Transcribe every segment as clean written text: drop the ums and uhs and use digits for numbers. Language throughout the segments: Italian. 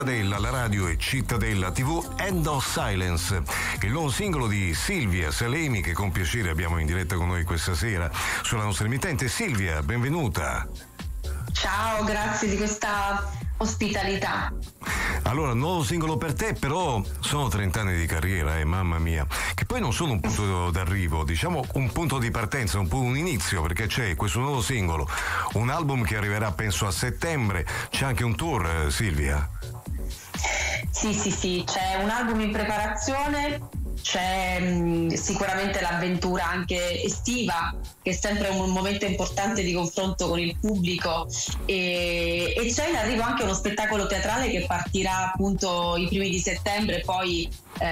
Cittadella, la radio e Cittadella TV, End of Silence, il nuovo singolo di Silvia Salemi che con piacere abbiamo in diretta con noi questa sera sulla nostra emittente. Silvia, benvenuta. Ciao, grazie di questa ospitalità. Allora, nuovo singolo per te, però sono 30 anni di carriera, mamma mia, che poi non sono un punto d'arrivo, diciamo un punto di partenza, un po' un inizio, perché c'è questo nuovo singolo, un album che arriverà penso a settembre, c'è anche un tour, Silvia. Sì, c'è un album in preparazione, c'è sicuramente l'avventura anche estiva, che è sempre un momento importante di confronto con il pubblico, e c'è in arrivo anche uno spettacolo teatrale che partirà appunto i primi di settembre e poi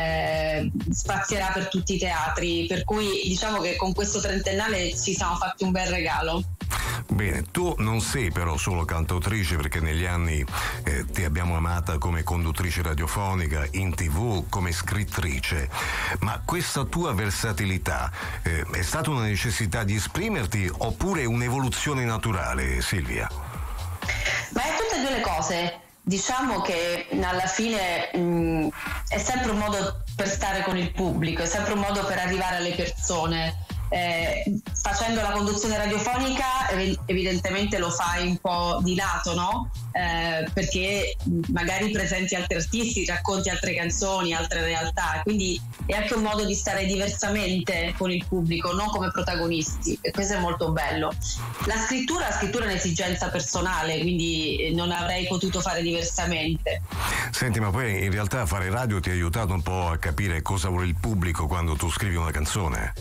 spazierà per tutti i teatri, per cui diciamo che con questo trentennale ci siamo fatti un bel regalo. Bene, tu non sei però solo cantautrice, perché negli anni ti abbiamo amata come conduttrice radiofonica, in TV, come scrittrice, ma questa tua versatilità è stata una necessità di esprimerti oppure un'evoluzione naturale, Silvia? Ma è tutte e due le cose. Diciamo che alla fine è sempre un modo per stare con il pubblico, è sempre un modo per arrivare alle persone. Facendo la conduzione radiofonica evidentemente lo fai un po' di lato, no? Perché magari presenti altri artisti, racconti altre canzoni, altre realtà, quindi è anche un modo di stare diversamente con il pubblico, non come protagonisti, e questo è molto bello. La scrittura è un'esigenza personale, quindi non avrei potuto fare diversamente. Senti, ma poi in realtà fare radio ti ha aiutato un po' a capire cosa vuole il pubblico quando tu scrivi una canzone?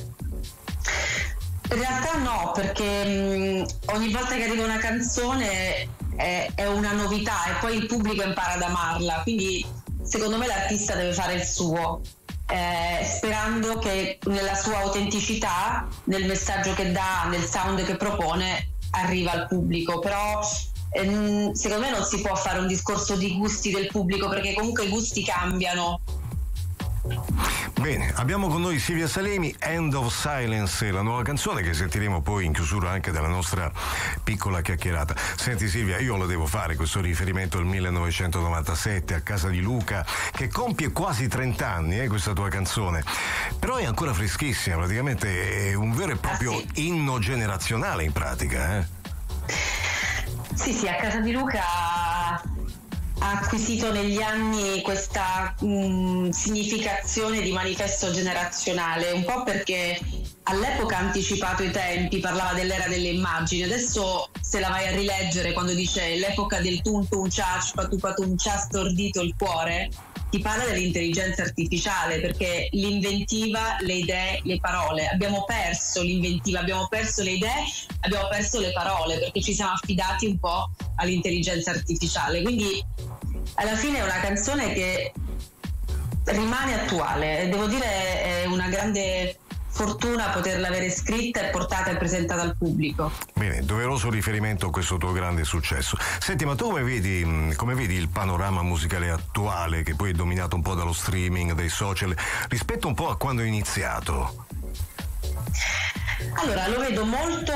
In realtà no, perché ogni volta che arriva una canzone è una novità e poi il pubblico impara ad amarla, quindi secondo me l'artista deve fare il suo, sperando che nella sua autenticità, nel messaggio che dà, nel sound che propone, arriva al pubblico. Però secondo me non si può fare un discorso di gusti del pubblico, perché comunque i gusti cambiano. Bene, abbiamo con noi Silvia Salemi, End of Silence, la nuova canzone che sentiremo poi in chiusura anche della nostra piccola chiacchierata. Senti Silvia, io lo devo fare questo riferimento al 1997, a casa di Luca, che compie quasi 30 anni, questa tua canzone, però è ancora freschissima, praticamente è un vero e proprio inno generazionale in pratica. Sì, a casa di Luca ha acquisito negli anni questa significazione di manifesto generazionale, un po' perché all'epoca ha anticipato i tempi, parlava dell'era delle immagini. Adesso se la vai a rileggere, quando dice l'epoca del tum tum cia, spatupatum cia, stordito il cuore, ti parla dell'intelligenza artificiale, perché l'inventiva, le idee, le parole, abbiamo perso l'inventiva, abbiamo perso le idee, abbiamo perso le parole, perché ci siamo affidati un po' all'intelligenza artificiale. Quindi alla fine è una canzone che rimane attuale, devo dire è una grande fortuna poterla avere scritta e portata e presentata al pubblico. Bene, doveroso riferimento a questo tuo grande successo. Senti, ma tu come vedi il panorama musicale attuale, che poi è dominato un po' dallo streaming, dai social, rispetto un po' a quando hai iniziato? Allora, lo vedo molto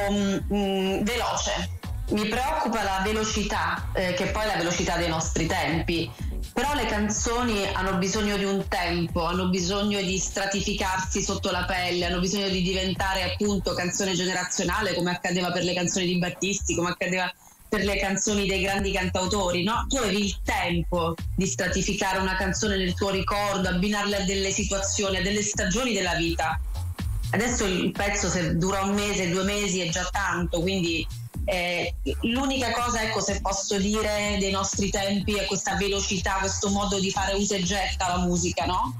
veloce. Mi preoccupa la velocità, che è poi la velocità dei nostri tempi. Però le canzoni hanno bisogno di un tempo, hanno bisogno di stratificarsi sotto la pelle, hanno bisogno di diventare appunto canzone generazionale, come accadeva per le canzoni di Battisti, come accadeva per le canzoni dei grandi cantautori, no? Tu avevi il tempo di stratificare una canzone nel tuo ricordo, abbinarla a delle situazioni, a delle stagioni della vita. Adesso il pezzo, se dura un mese, 2 mesi, è già tanto, quindi l'unica cosa, ecco, se posso dire, dei nostri tempi è questa velocità, questo modo di fare usa e getta la musica, no?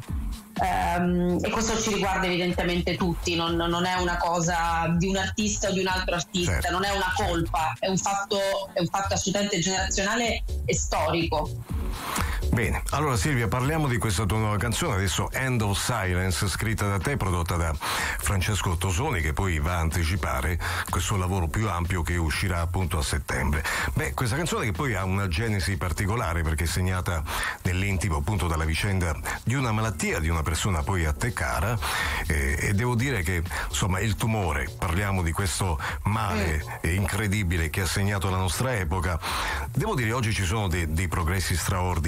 E questo ci riguarda evidentemente tutti, non è una cosa di un artista o di un altro artista, certo. Non è una colpa, è un fatto assolutamente generazionale e storico. Bene, allora Silvia, parliamo di questa tua nuova canzone, adesso End of Silence, scritta da te, prodotta da Francesco Tosoni, che poi va a anticipare questo lavoro più ampio che uscirà appunto a settembre. Beh, questa canzone che poi ha una genesi particolare, perché è segnata nell'intimo appunto dalla vicenda di una malattia di una persona poi a te cara, e devo dire che insomma il tumore, parliamo di questo male incredibile che ha segnato la nostra epoca. Devo dire oggi ci sono dei progressi straordinari straordinaria.